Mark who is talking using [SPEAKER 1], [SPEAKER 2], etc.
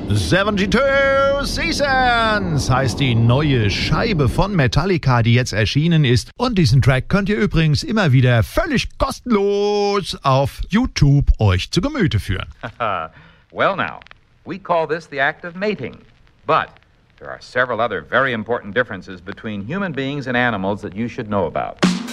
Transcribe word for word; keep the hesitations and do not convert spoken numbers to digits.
[SPEAKER 1] 72 Seasons heißt die neue Scheibe von Metallica, die jetzt erschienen ist. Und diesen Track könnt ihr übrigens immer wieder völlig kostenlos auf YouTube euch zu Gemüte führen.
[SPEAKER 2] Well now, we call this the act of mating. But there are several other very important differences between human beings and animals that you should know about.